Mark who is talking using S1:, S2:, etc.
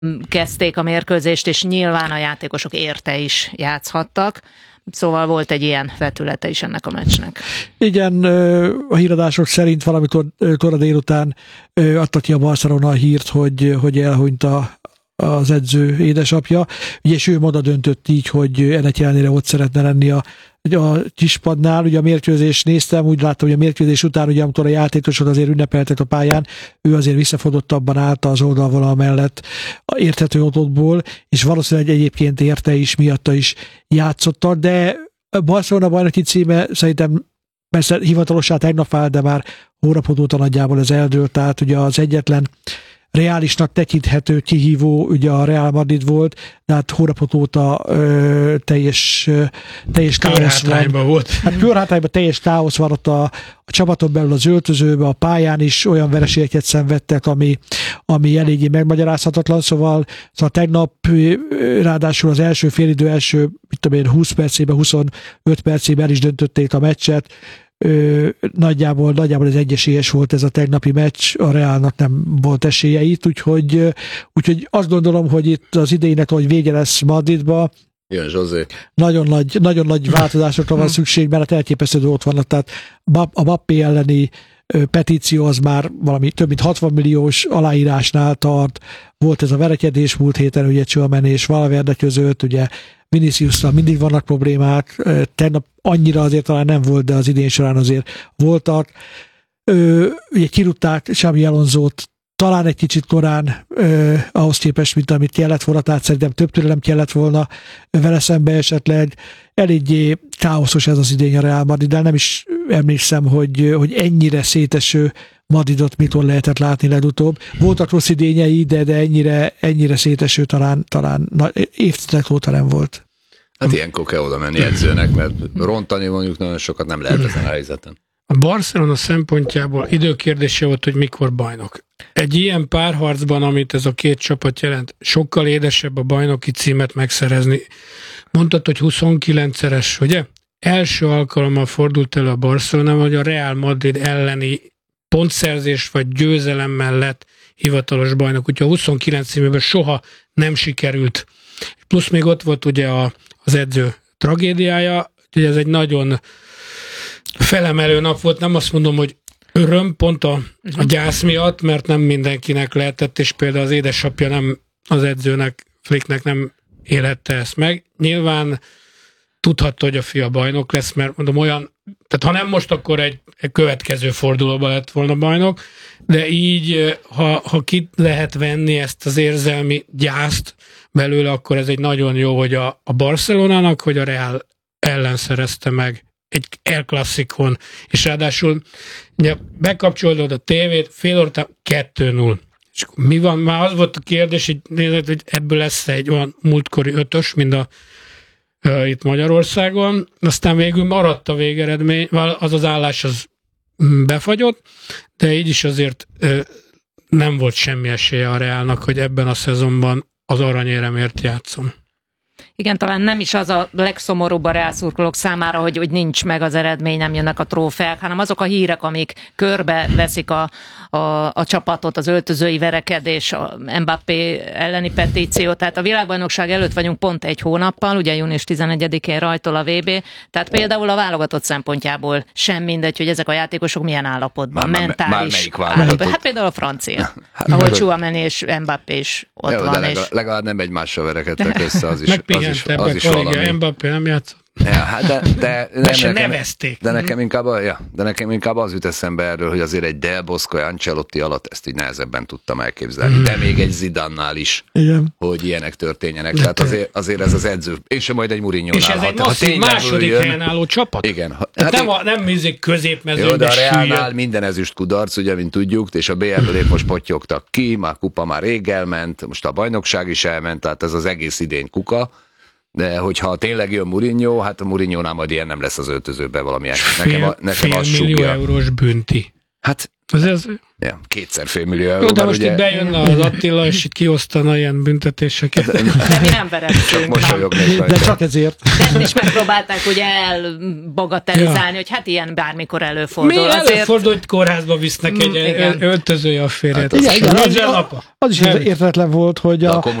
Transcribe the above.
S1: kezdték a mérkőzést, és nyilván a játékosok érte is játszhattak. Szóval volt egy ilyen vetülete is ennek a meccsnek.
S2: Igen, a híradások szerint valamikor kora délután adta ki a Barcelona a hírt, hogy elhunyt az edző édesapja, és ő oda döntött így, hogy ennek ellenére ott szeretne lenni a kispadnál. Ugye a mérkőzést néztem, úgy láttam, hogy a mérkőzés után, ugye amikor a játékosok azért ünnepeltek a pályán, ő azért visszafogottabban állt az oldalvonal mellett érthető okokból, és valószínűleg egyébként érte is, miatta is játszottak, de a Barcelona bajnoki címe szerintem persze hivatalossá tegnap vált, de már hónapok óta nagyjából ez eldőlt, tehát ugye az egyetlen reálisnak tekinthető kihívó ugye a Real Madrid volt, de hát hónapok óta teljes káosz van. Hát körhátrányban teljes káosz van ott a csapaton belül, az öltözőben, a pályán is olyan vereségeket szenvedtek, ami eléggé megmagyarázhatatlan, szóval tegnap ráadásul az első félidő 20 percében, 25 percében el is döntötték a meccset. Nagyjából ez egyesélyes volt ez a tegnapi meccs, a Realnak nem volt esélye itt, úgyhogy azt gondolom, hogy itt az idejének, hogy vége lesz Madridba,
S3: jön José.
S2: Nagyon nagy változásokra van szükség, mert elképesztő dolgok vannak, tehát a Mbappé elleni petíció az már valami több mint 60 milliós aláírásnál tart, volt ez a verekedés múlt héten, ugye Tchouaméni és Valverde között, ugye Viniciusszal mindig vannak problémák, tegnap annyira azért talán nem volt, de az idén során azért voltak. Ugye kirúgták Xabi Alonsót talán egy kicsit korán ahhoz képest, mint amit kellett volna, tehát szerintem több türelem kellett volna vele szembe esetleg. Eléggé káoszos ez az idény a Real Madrid, de nem is emlékszem, hogy ennyire széteső Madridot mikor lehetett látni legutóbb. Voltak rossz idényei, de ennyire széteső talán évtizedek óta nem volt.
S3: Hát ilyenkor kell oda menni edzőnek, mert rontani mondjuk nagyon sokat nem lehet ezen a helyzeten.
S4: A Barcelona szempontjából időkérdése volt, hogy mikor bajnok. Egy ilyen párharcban, amit ez a két csapat jelent, sokkal édesebb a bajnoki címet megszerezni. Mondtad, hogy 29-szeres, ugye? Első alkalommal fordult elő a Barcelona, hogy a Real Madrid elleni pontszerzés vagy győzelem mellett hivatalos bajnok. Úgyhogy a 29 címében soha nem sikerült. Plusz még ott volt ugye az edző tragédiája, úgyhogy ez egy nagyon felemelő nap volt. Nem azt mondom, hogy öröm pont a gyász miatt, mert nem mindenkinek lehetett, és például az édesapja nem az edzőnek, Flicknek nem élhette ezt meg. Nyilván tudhatta, hogy a fia bajnok lesz, mert mondom olyan, tehát ha nem most, akkor egy következő fordulóban lett volna bajnok, de így, ha ki lehet venni ezt az érzelmi gyászt belőle, akkor ez egy nagyon jó, hogy a Barcelonának, hogy a Real ellen szerezte meg egy El Clasicón, és ráadásul bekapcsolod a tévét, fél óra 2-0. És mi van? Már az volt a kérdés, hogy ebből lesz egy olyan múltkori 5-ös, mint itt Magyarországon. Aztán végül maradt a végeredmény, az állás az befagyott, de így is azért nem volt semmi esélye a Realnak, hogy ebben a szezonban az aranyéremért játszom.
S1: Igen, talán nem is az a legszomorúbb a Real szurkolók számára, hogy nincs meg az eredmény, nem jönnek a trófeák, hanem azok a hírek, amik körbe veszik a csapatot, az öltözői verekedés, a Mbappé elleni petíció, tehát a világbajnokság előtt vagyunk pont egy hónappal, ugye június 11-én rajtol a VB, tehát például a válogatott szempontjából sem mindegy, hogy ezek a játékosok milyen állapotban, mentális állapotban. Hát például a francia, ahol Tchouaméni és Mbappé is ott van. És
S3: legalább nem egymással verekedtek össze, az is
S4: valami. Mbappé nem játszott.
S3: Ja, hát de
S4: nevezték.
S3: De nekem inkább az jut eszembe erről, hogy azért egy Del Bosco, Ancelotti alatt ezt így nehezebben tudtam elképzelni. De még egy Zidannál is, hogy ilyenek történjenek. Tehát azért ez az edző, és majd egy Mourinho-nál.
S4: És ez egy masszív második helyen álló csapat.
S3: Igen.
S4: Nem középmezőnybe
S3: de a Realnál minden ezüst kudarc, ugye, mint tudjuk, és a BL-ből épp most pottyogtak ki, már kupa már rég elment, most a bajnokság is elment, tehát ez az egész idény kuka. De hogyha tényleg jön Mourinho, hát a Mourinho-nál majd ilyen nem lesz az öltözőben valamilyen. Nekem
S4: fél
S3: az
S4: millió
S3: súgja.
S4: eurós bünti.
S3: Hát Ja, 2 fél millió euró.
S4: De most itt bejönne az Attila, és itt kiosztana ilyen büntetéseket.
S1: De mi nem verettünk.
S3: Csak mosolyognék rajta.
S2: De csak ezért.
S1: De ezt is megpróbálták ugye elbagatelizálni, hogy hát ilyen bármikor előfordul.
S4: Mi előfordul, hogy kórházba visznek egy öltözője a férjet?
S2: Az is értetlen volt, hogy